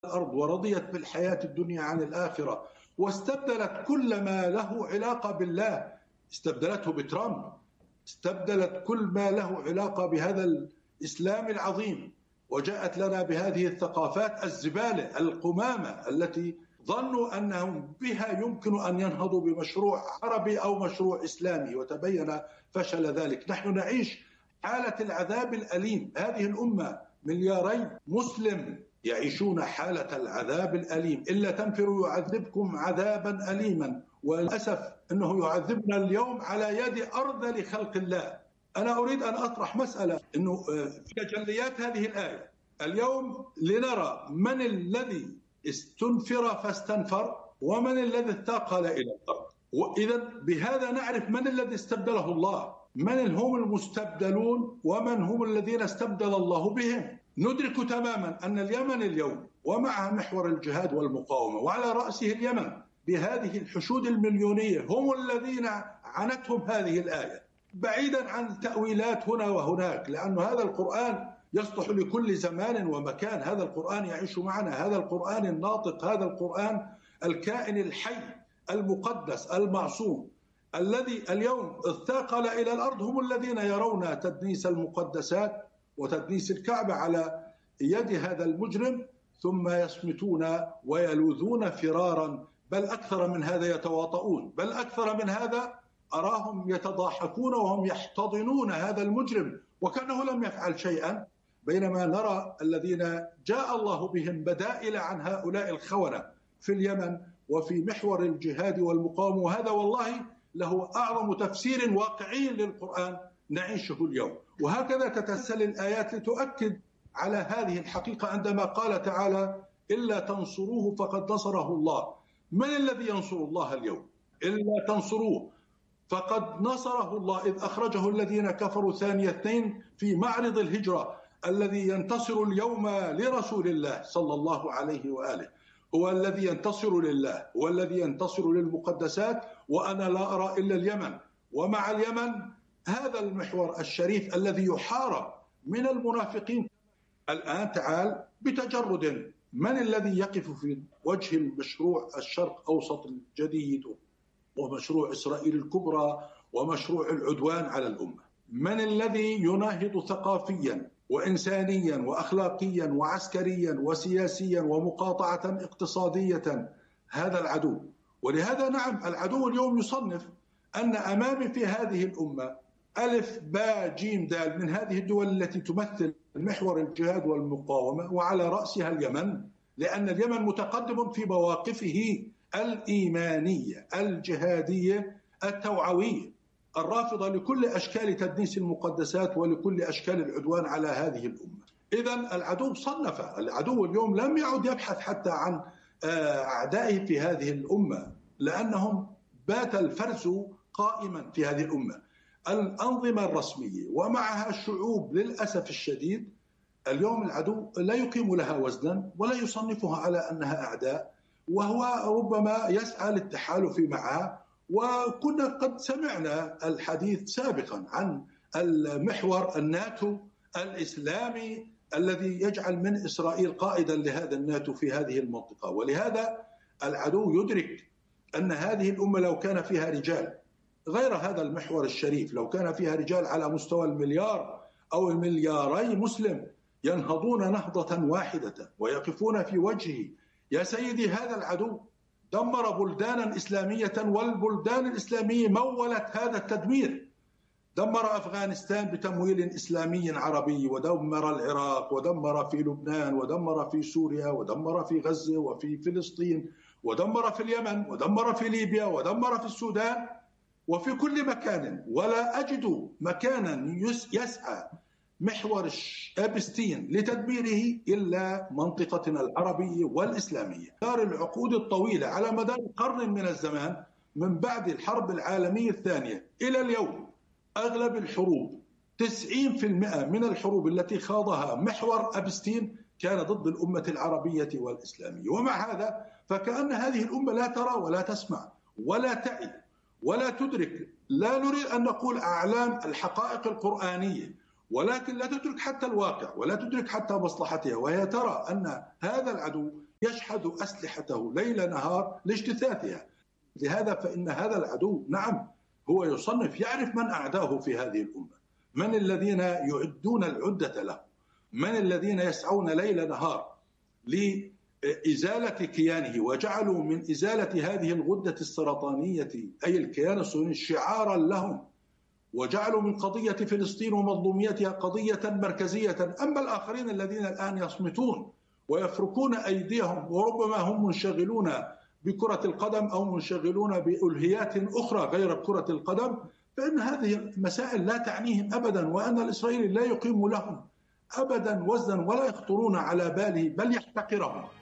الأرض ورضيت بالحياة الدنيا عن الآخرة، واستبدلت كل ما له علاقة بالله، استبدلته بترامب، استبدلت كل ما له علاقة بهذا الإسلام العظيم، وجاءت لنا بهذه الثقافات الزبالة القمامة التي ظنوا أنهم بها يمكن أن ينهضوا بمشروع عربي أو مشروع إسلامي، وتبين فشل ذلك. نحن نعيش حالة العذاب الأليم. هذه الأمة 2 مسلم يعيشون حالة العذاب الأليم. إلا تنفروا يعذبكم عذابا أليما، وللأسف أنه يعذبنا اليوم على يد أرذل خلق الله. أنا أريد أن أطرح مسألة، أنه في تجليات هذه الآية اليوم لنرى من الذي استنفر فاستنفر ومن الذي اتقل إلى الأرض، وإذا بهذا نعرف من الذي استبدله الله، من هم المستبدلون ومن هم الذين استبدل الله بهم. ندرك تماما أن اليمن اليوم ومعها محور الجهاد والمقاومة وعلى رأسه اليمن بهذه الحشود المليونية هم الذين عنتهم هذه الآية، بعيدا عن تأويلات هنا وهناك، لأن هذا القرآن يصلح لكل زمان ومكان. هذا القرآن يعيش معنا، هذا القرآن الناطق، هذا القرآن الكائن الحي المقدس المعصوم الذي اليوم اثاقل إلى الأرض هم الذين يرون تدنيس المقدسات وتدنيس الكعبة على يد هذا المجرم، ثم يصمتون ويلوذون فرارا، بل أكثر من هذا يتواطؤون، بل أكثر من هذا أراهم يتضاحكون وهم يحتضنون هذا المجرم وكأنه لم يفعل شيئا، بينما نرى الذين جاء الله بهم بدائل عن هؤلاء الخونة في اليمن وفي محور الجهاد والمقاومة. وهذا والله له أعظم تفسير واقعي للقرآن نعيشه اليوم. وهكذا تتسل الآيات لتؤكد على هذه الحقيقة، عندما قال تعالى إلا تنصروه فقد نصره الله. من الذي ينصر الله اليوم؟ إلا تنصروه فقد نصره الله إذ أخرجه الذين كفروا ثاني اثنين في معرض الهجرة، الذي ينتصر اليوم لرسول الله صلى الله عليه وآله، هو الذي ينتصر لله، هو الذي ينتصر للمقدسات. وأنا لا أرى إلا اليمن، ومع اليمن هذا المحور الشريف الذي يحارب من المنافقين. الآن تعال بتجرد، من الذي يقف في وجه المشروع الشرق أوسط الجديد ومشروع إسرائيل الكبرى ومشروع العدوان على الأمة؟ من الذي يناهض ثقافيا وإنسانيا وأخلاقيا وعسكريا وسياسيا ومقاطعة اقتصادية؟ هذا العدو. ولهذا نعم العدو اليوم يصنف أن أمامي في هذه الأمة ألف باء جيم دال من هذه الدول التي تمثل محور الجهاد والمقاومة، وعلى رأسها اليمن، لأن اليمن متقدم في مواقفه الإيمانية الجهادية التوعوية الرافضة لكل أشكال تدنيس المقدسات ولكل أشكال العدوان على هذه الأمة. إذن العدو صنف، العدو اليوم لم يعد يبحث حتى عن أعدائه في هذه الأمة، لأنهم بات الفرز قائما في هذه الأمة. الأنظمة الرسمية ومعها الشعوب للأسف الشديد اليوم العدو لا يقيم لها وزنا ولا يصنفها على أنها أعداء، وهو ربما يسعى للتحالف معها. وكنا قد سمعنا الحديث سابقا عن المحور الناتو الإسلامي الذي يجعل من إسرائيل قائدا لهذا الناتو في هذه المنطقة. ولهذا العدو يدرك أن هذه الأمة لو كان فيها رجال غير هذا المحور الشريف، لو كان فيها رجال على مستوى المليار أو الملياري مسلم ينهضون نهضة واحدة ويقفون في وجهه. يا سيدي هذا العدو دمر بلدانا إسلامية، والبلدان الإسلامية مولت هذا التدمير. دمر أفغانستان بتمويل إسلامي عربي، ودمر العراق، ودمر في لبنان، ودمر في سوريا، ودمر في غزة وفي فلسطين، ودمر في اليمن، ودمر في ليبيا، ودمر في السودان، وفي كل مكان. ولا أجد مكانا يسعى محور أبستين لتدميره إلا منطقتنا العربية والإسلامية. دار العقود الطويلة على مدار قرن من الزمان من بعد الحرب العالمية الثانية إلى اليوم، أغلب الحروب 90% من الحروب التي خاضها محور أبستين كان ضد الأمة العربية والإسلامية. ومع هذا فكأن هذه الأمة لا ترى ولا تسمع ولا تعي ولا تدرك. لا نريد أن نقول أعلام الحقائق القرآنية، ولكن لا تدرك حتى الواقع ولا تدرك حتى مصلحتها، وهي ترى أن هذا العدو يشحذ أسلحته ليل نهار لاجتثاثها. لهذا فإن هذا العدو نعم هو يصنف، يعرف من أعداه في هذه الأمة، من الذين يعدون العدة له، من الذين يسعون ليل نهار لإزالة كيانه، وجعلوا من إزالة هذه الغدة السرطانية أي الكيان الصهيوني شعارا لهم، وجعلوا من قضية فلسطين ومظلوميتها قضية مركزية. أما الآخرين الذين الآن يصمتون ويفركون أيديهم وربما هم منشغلون بكرة القدم أو منشغلون بألهيات أخرى غير كرة القدم، فإن هذه المسائل لا تعنيهم أبدا، وأن الإسرائيلي لا يقيم لهم أبدا وزنا ولا يخطرون على باله بل يحتقرهم.